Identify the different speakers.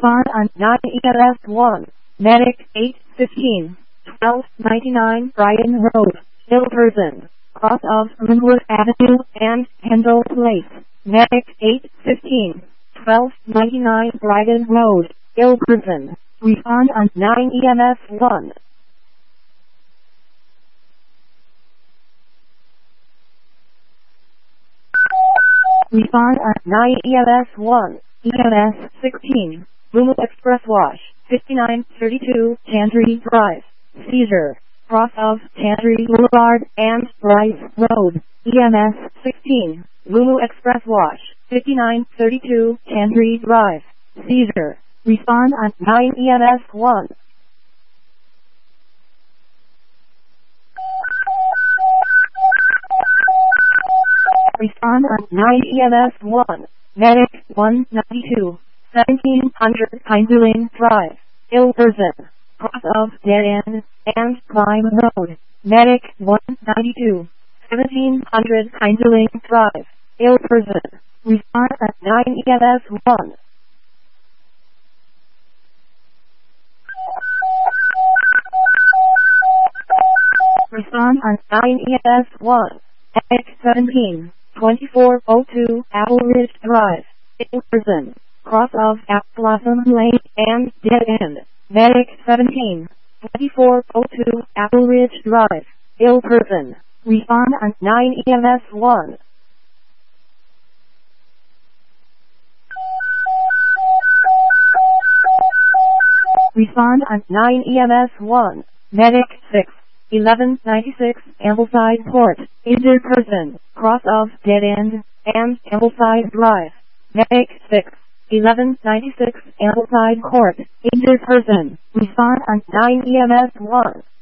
Speaker 1: Respond on 9 EMS 1. Medic 815. 1299 Brighton Road, Ilverston, cross of Linwood Avenue and Kendall Place. Medic 815. 1299 Brighton Road, Ilverston. Respond on 9 EMS 1. Respond on 9 EMS 1. EMS 16. Lumo Express Wash, 5932 Chandri Drive. Seizure. Cross of Chandri Boulevard and Bryce Road. EMS 16. Lumo Express Wash, 5932 Chandri Drive. Seizure. Respond on 9 EMS 1. Respond on 9 EMS 1. Medic 192. 1700 Heinzelin Drive, Ilverston, cross of Dead End and Climb Road. Medic 192. 1700 Heinzelin Drive, Ilverston. Respond at 9 EMS 1. Respond on 9 EMS 1. Medic 17. 2402 Apple Ridge Drive, Ilverston, cross of Apple Blossom Lane and Dead End. Medic 17. 2402 Apple Ridge Drive, Ilverston. Respond on 9 EMS 1. Respond on 9 EMS 1. Medic 6. 1196 Ambleside Court, injured person, cross of Dead End and Ambleside Drive. Medic 6. 1196 Ambleside Court, injured person. Respond on 9 EMS 1.